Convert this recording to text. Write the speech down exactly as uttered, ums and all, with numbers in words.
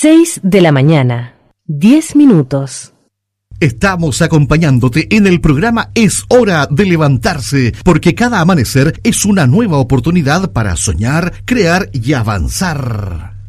seis de la mañana, diez minutos. Estamos acompañándote en el programa Es Hora de Levantarse, porque cada amanecer es una nueva oportunidad para soñar, crear y avanzar.